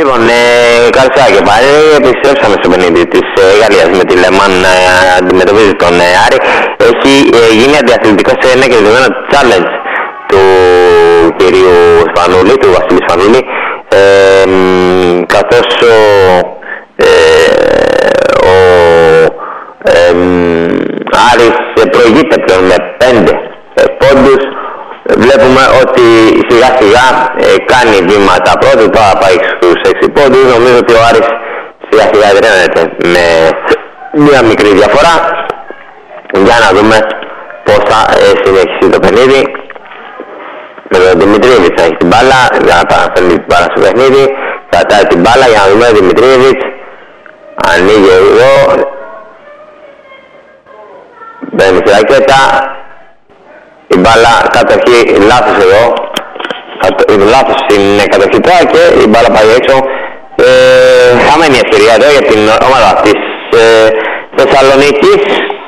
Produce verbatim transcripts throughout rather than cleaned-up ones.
Λοιπόν, ε, καλησπέρα και πάλι. Επιστρέψαμε στο παιχνίδι της ε, Γαλλίας με τη Λεμάν να ε, αντιμετωπίζει τον ε, Άρη. Έχει ε, γίνει αντιαθλητικό σε ένα κερδισμένο challenge του κυρίου Σπανούλη, του Βασίλη Σπανούλη, ε, καθώς ο, ε, ο ε, Άρης προηγείται πλέον με πέντε ε, πόντους. Βλέπουμε ότι σιγά σιγά ε, κάνει βήματα πρώτη, τώρα πάει στους έξι πόντους. Νομίζω ότι ο Άρης σιγά σιγά εδραίνεται με μια μικρή διαφορά. Για να δούμε πώς θα ε, συνεχίσει το παιχνίδι. Με τον Δημητρίεβιτς θα έχει την μπάλα, για να παραφέρνει την μπάλα στο παιχνίδι. Κρατάει την μπάλα για να δούμε τον Δημητρίεβιτς. Ανοίγει εδώ. Μπαίνει στη ρακέτα. Η μπάλα κατοχή, λάθος εδώ, είναι λάθος στην κατοχή τώρα και η μπάλα πάει έξω. Ε, χαμένη ευκαιρία εδώ για την ομάδα της ε, Θεσσαλονίκης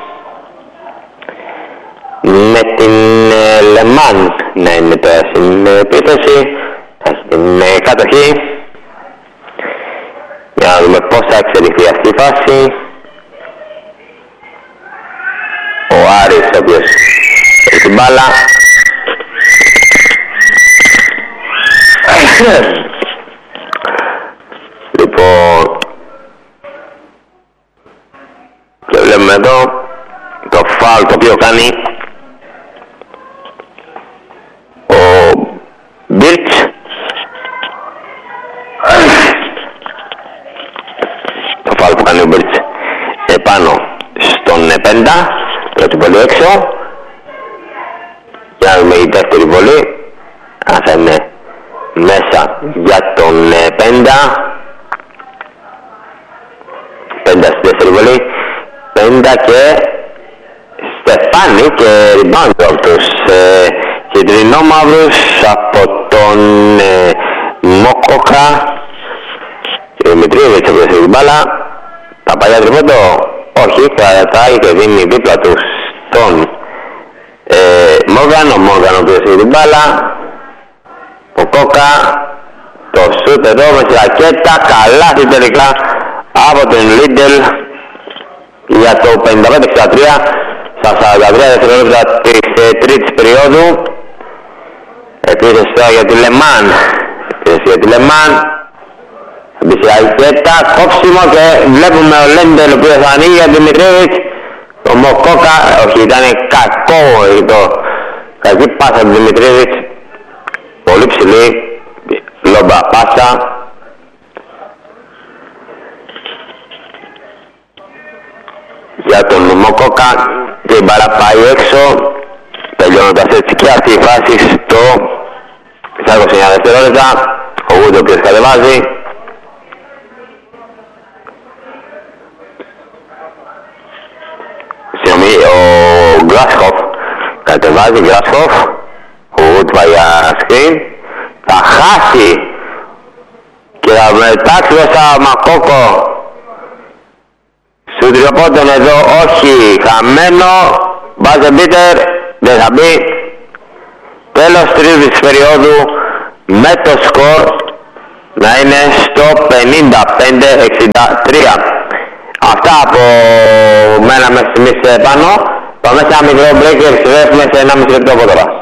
με την ε, Λεμάν να είναι τώρα στην επίθεση, την ε, κατοχή, για να δούμε πώς θα εξελιχθεί αυτή η φάση. Ο Άρης ο οποίος έχει την μπάλα. Λοιπόν, και βλέπουμε εδώ το φάουλ το οποίο κάνει ο Μπίρτς. Το φάουλ που κάνει ο Μπίρτς επάνω στον Πέντα, πρώτη πολύ έξω. Για να δούμε η δεύτερη βολή, αν θα είναι μέσα για τον ε, Πέντα. Πέντα στη δεύτερη βολή, Πέντα και Στεφάνη και rebound από τους ε, κεντρινόμαυρους από τον ε, Μοκόκα και Δημητρίεβιτς από την μπάλα. Τα παλιά τριπόντο, όχι, κρατάει και δίνει δίπλα του στον Ε, Μόργαν, ο Μόργαν ο οποίος έχει την μπάλα. Ο Κόκα, το σούτ εδώ με τη ρακέτα, καλάθι τελικά από τον Λίντελ για το πενήντα πέντε εξήντα τρία στα σαράντα τρία δευτερόλεπτα της ε, τρίτης περίοδου. Επίθεση τώρα για τη Λεμάν, επίθεση για τη Λεμάν, με τη ρακέτα, κόψιμο και βλέπουμε ο Λίντελ ο οποίος ανοίγει για τον Δημητρίεβιτς. Το Μοκόκα, όχι, ήταν κακό το κακή πάσα του Δημητρίεβιτς, πολύ ψηλή λόμπα πάσα. Για τον Μοκόκα και η μπάλα πάει έξω, τελειώνοντας έτσι και αυτή η φάση στο είκοσι εννέα δευτερόλεπτα. Ο Γούντο ο οποίος κατεβάζει. Ο Γκράσχοφ κατεβάζει, Γκράσχοφ, ο Γουτ πάει για σκριν, θα χάσει και θα μετάξει μέσα Μακόκο σου τριοπόντων εδώ, όχι, χαμένο, μπάζε μπίτερ, δεν θα μπει. Τέλος τρίτης περίοδου με το σκορ να είναι στο πενήντα πέντε εξήντα τρία. Αυτά από μένα μέχρι στιγμής πάνω. Πάμε σε ένα μικρό break και επιστρέφουμε σε ένα μισή λεπτό από τώρα.